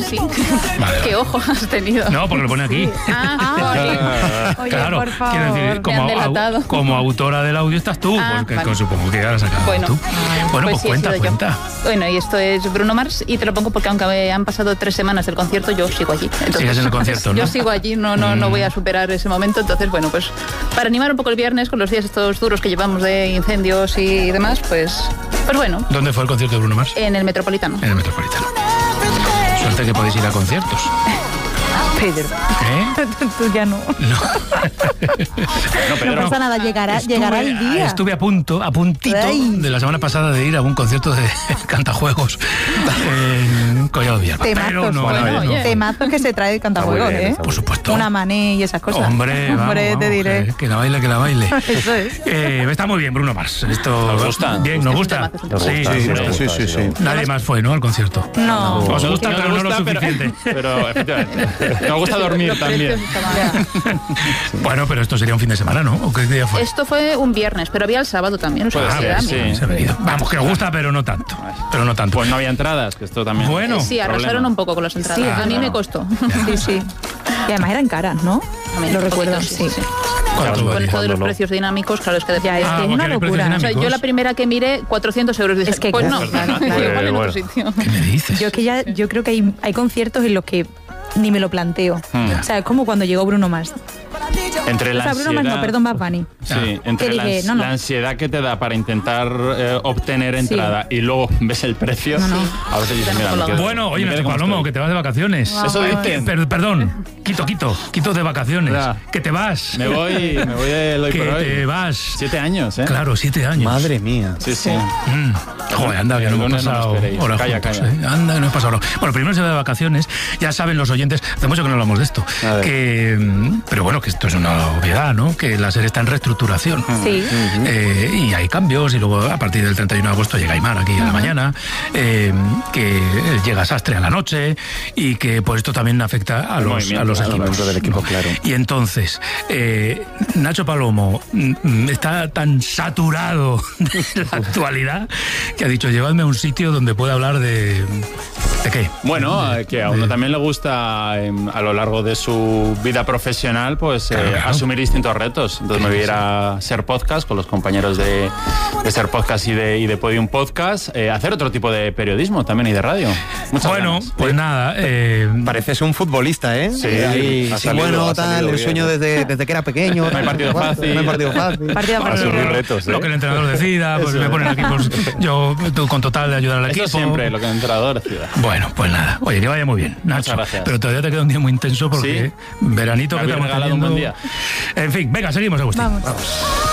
sí. Vale. ¿Qué ojo has tenido? No, porque lo pone aquí. Oye, Claro, por favor. quiero decir, Me han delatado. como autora del audio estás tú, porque vale. supongo que has sacado Bueno. tú. Bueno, pues sí, he cuenta. sido yo. Bueno, y esto es Bruno Mars, y te lo pongo porque aunque han pasado 3 semanas del concierto, yo sigo allí. Entonces, Sigues en el concierto, ¿no? Yo sigo allí, no voy a superar ese momento. Entonces, bueno, pues para animar un poco el viernes con los días estos duros que llevamos de incendios y demás, pues bueno. ¿Dónde fue el concierto de Bruno Mars? En el Metropolitano. En el Metropolitano. Suerte que podéis ir a conciertos. Pedro, tú ya no. No pasa nada, llegará el día. Estuve a puntito de la semana pasada de ir a un concierto de cantajuegos en Collado Villalba. Temazos que se trae el cantajuegos, ¿eh? Por supuesto. Una mané y esas cosas. Hombre, vamos, te diré. Que la baile. Eso es. Está muy bien Bruno Mars. Esto ¿Nos gusta? Bien, ¿nos gusta? Sí. Nadie más fue, ¿no? Al concierto. No. Os gusta, pero no lo suficiente. Pero efectivamente. Nos gusta dormir también. Bueno, pero esto sería un fin de semana, ¿no? ¿O qué día fue? Esto fue un viernes, pero había el sábado también. O sea, Se ha venido. Vamos, que nos gusta, pero no tanto. Pues no había entradas, que esto también. Bueno. Sí, arrasaron un poco con las entradas. Sí, a mí me costó. Sí. Y además eran caras, ¿no? Lo recuerdo, sí. Con esto de los precios dinámicos, claro, es que decía, es una locura. O sea, yo la primera que miré, 400 euros. Dije, Es que pues claro, no, claro. igual en otro sitio. ¿Qué me dices? Yo creo que hay conciertos en los que ni me lo planteo. O sea, es como cuando llegó Bruno Mars. Entre la Bruno Mars, no, perdón, Bad Bunny. Sí, entre la ansiedad que te da para intentar obtener entrada y luego ves el precio, a veces dices, mira, bueno, oye, Nacho Palomo, que te vas de vacaciones. Eso dicen. Perdón, quito de vacaciones. Que te vas. Me voy de hoy por hoy. Que te vas. 7 años, ¿eh? Claro, 7 años. Madre mía. Sí. Joder, anda, que no hemos pasado horas juntos. Anda, que no hemos pasado horas. Bueno, primero se va de vacaciones. Ya saben los oyentes, hace mucho que no hablamos de esto. Pero bueno, que esto es una obviedad, ¿no? Que la serie está en reestructuración. Sí. Y hay cambios, y luego a partir del 31 de agosto llega Aymar aquí a la mañana, que llega Sastre a la noche, y que por esto también afecta a los equipos. Del equipo, claro. Y entonces, Nacho Palomo está tan saturado de la actualidad que ha dicho, llevadme a un sitio donde pueda hablar de qué. Bueno, que a uno también le gusta a lo largo de su vida profesional, pues asumir distintos retos. Entonces me voy a ir a Ser Podcast con los compañeros de Ser Podcast y de Podium Podcast, hacer otro tipo de periodismo también y de radio. Muchas ganas. Pues nada. Pareces un futbolista, ¿eh? Sí. Bueno, tal, el sueño desde que era pequeño. No hay partido fácil. No hay partido fácil. Asumir retos, Lo que el entrenador decida, pues me ponen aquí, pues yo con total de ayudar al equipo. Eso siempre, lo que el entrenador decida. Bueno, pues nada. Oye, que vaya muy bien, Nacho. Muchas gracias. Pero todavía te queda un día muy intenso porque veranito que me estamos regalado un buen día. En fin, venga, seguimos, Agustín. Vamos.